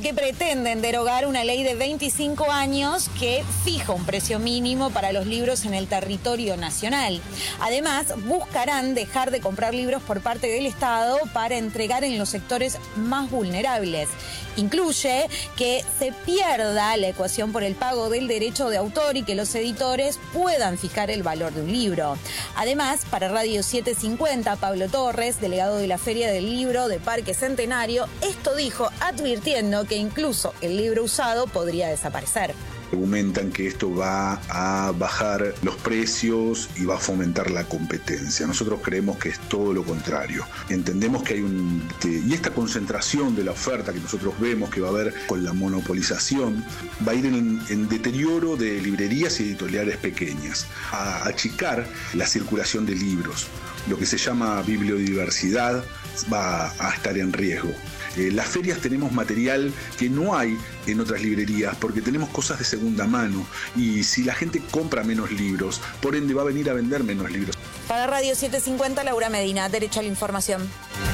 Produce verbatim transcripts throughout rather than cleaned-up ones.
porque pretenden derogar una ley de veinticinco años que fija un precio mínimo para los libros en el territorio nacional. Además, buscarán dejar de comprar libros por parte del Estado para entregar en los sectores más vulnerables. Incluye que se pierda la ecuación por el pago del derecho de autor y que los editores puedan fijar el valor de un libro. Además, para Radio setecientos cincuenta, Pablo Torres, delegado de la Feria del Libro de Parque Centenario, esto dijo, advirtiendo que incluso el libro usado podría desaparecer. Argumentan que esto va a bajar los precios y va a fomentar la competencia. Nosotros creemos que es todo lo contrario. Entendemos que hay un... y esta concentración de la oferta que nosotros vemos que va a haber con la monopolización va a ir en, en deterioro de librerías y editoriales pequeñas, a achicar la circulación de libros. Lo que se llama bibliodiversidad va a estar en riesgo. En las ferias tenemos material que no hay en otras librerías porque tenemos cosas de segunda mano y si la gente compra menos libros, por ende va a venir a vender menos libros. Para Radio setecientos cincuenta, Laura Medina, Derecho a la Información.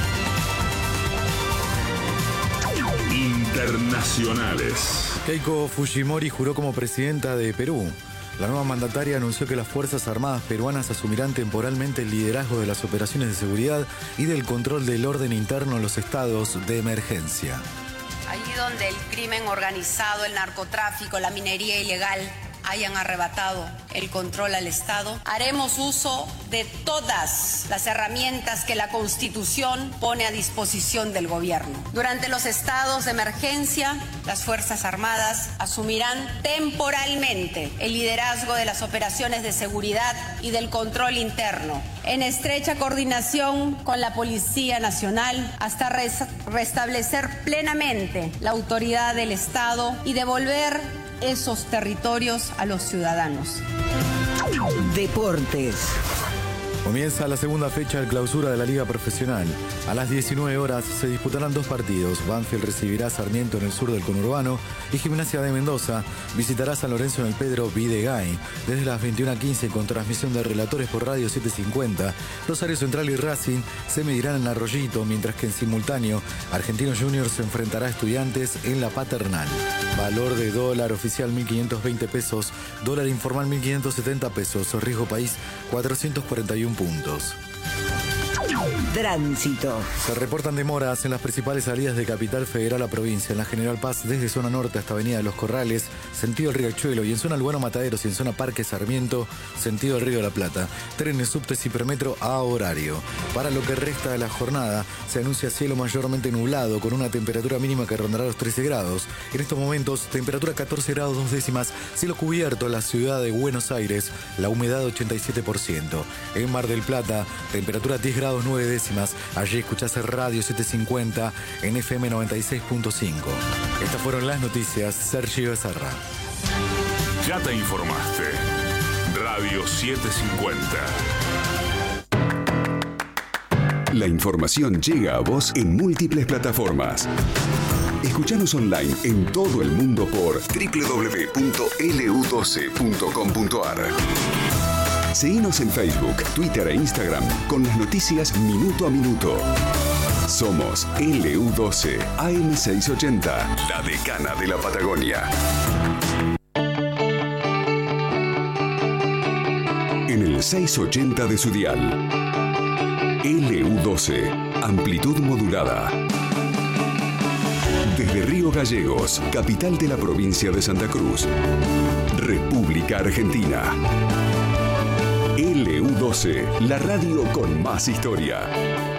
Internacionales. Keiko Fujimori juró como presidenta de Perú. La nueva mandataria anunció que las Fuerzas Armadas peruanas asumirán temporalmente el liderazgo de las operaciones de seguridad y del control del orden interno en los estados de emergencia. Allí donde el crimen organizado, el narcotráfico, la minería ilegal hayan arrebatado el control al Estado, haremos uso de todas las herramientas que la Constitución pone a disposición del gobierno. Durante los estados de emergencia, las Fuerzas Armadas asumirán temporalmente el liderazgo de las operaciones de seguridad y del control interno, en estrecha coordinación con la Policía Nacional, hasta res- restablecer plenamente la autoridad del Estado y devolver esos territorios a los ciudadanos. Deportes. Comienza la segunda fecha de clausura de la Liga Profesional. A las diecinueve horas se disputarán dos partidos. Banfield recibirá a Sarmiento en el sur del conurbano y Gimnasia de Mendoza visitará San Lorenzo en el Pedro Videgain. Desde las veintiuna quince con transmisión de relatores por Radio setecientos cincuenta, Rosario Central y Racing se medirán en Arroyito, mientras que en simultáneo Argentinos Juniors se enfrentará a Estudiantes en La Paternal. Valor de dólar oficial mil quinientos veinte pesos, dólar informal mil quinientos setenta pesos, riesgo país cuatrocientos cuarenta y uno puntos. Tránsito. Se reportan demoras en las principales salidas de Capital Federal a provincia. En la General Paz, desde zona norte hasta Avenida de los Corrales, sentido el Riachuelo, y en zona Lugano Mataderos y en zona Parque Sarmiento, sentido el Río de la Plata. Trenes, subtes y permetro a horario. Para lo que resta de la jornada, se anuncia cielo mayormente nublado, con una temperatura mínima que rondará los trece grados. En estos momentos, temperatura catorce grados dos décimas, cielo cubierto en la ciudad de Buenos Aires, la humedad ochenta y siete por ciento. En Mar del Plata, temperatura diez grados nueve décimas. Allí escuchás Radio setecientos cincuenta en F M noventa y seis punto cinco. Estas fueron las noticias. Sergio Becerra. Ya te informaste. Radio setecientos cincuenta. La información llega a vos en múltiples plataformas. Escuchanos online en todo el mundo por doble u doble u doble u punto l u doce punto com punto a r. Seguinos en Facebook, Twitter e Instagram con las noticias minuto a minuto. Somos L U doce A M seiscientos ochenta, la decana de la Patagonia. En el seiscientos ochenta de su dial. L U doce, amplitud modulada. Desde Río Gallegos, capital de la provincia de Santa Cruz, República Argentina. L U doce, la radio con más historia.